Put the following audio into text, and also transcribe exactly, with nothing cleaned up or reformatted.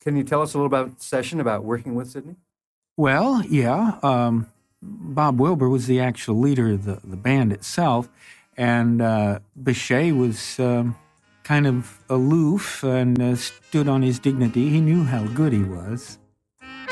Can you tell us a little about the session, about working with Sidney? Well, yeah. Um, Bob Wilber was the actual leader of the, the band itself, and uh, Bechet was um, kind of aloof and uh, stood on his dignity. He knew how good he was.